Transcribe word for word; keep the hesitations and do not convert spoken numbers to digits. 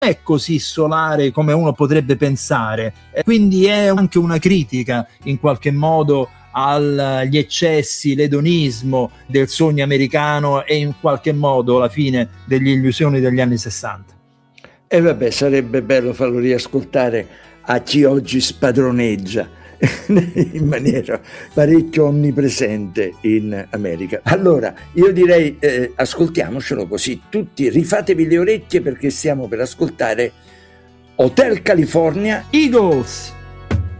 è così solare come uno potrebbe pensare, e quindi è anche una critica in qualche modo agli eccessi, l'edonismo del sogno americano e in qualche modo la fine delle illusioni degli anni sessanta. E eh vabbè, sarebbe bello farlo riascoltare a chi oggi spadroneggia in maniera parecchio onnipresente in America. Allora, io direi eh, ascoltiamocelo, così tutti rifatevi le orecchie, perché stiamo per ascoltare Hotel California, Eagles.